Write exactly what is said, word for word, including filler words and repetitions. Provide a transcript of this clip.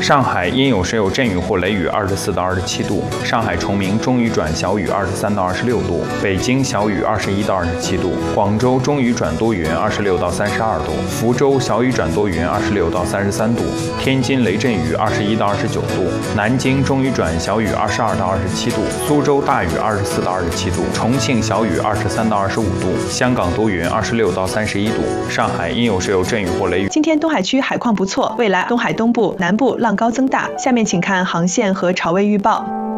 上海阴有时有阵雨或雷雨，二十四到二十七度；上海崇明中雨转小雨，二十三到二十六度；北京小雨，二十一到二十七度；广州中雨转多云，二十六到三十二度；福州小雨转多云，二十六到三十三度；天津雷阵雨，二十一到二十九度；南京中雨转小雨，二十二到二十七度；苏州大雨，二十四到二十七度；重庆小雨，二十三到二十五度；香港多云，二十六到三十一度；上海阴有时有阵雨或雷雨。 今天东海区海况不错，未来东海东部、南部浪高增大。下面请看航线和潮位预报。